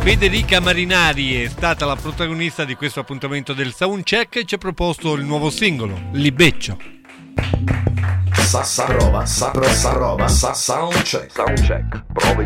Federica Marinari è stata la protagonista di questo appuntamento del Soundcheck e ci ha proposto il nuovo singolo, Libeccio. Soundcheck, prove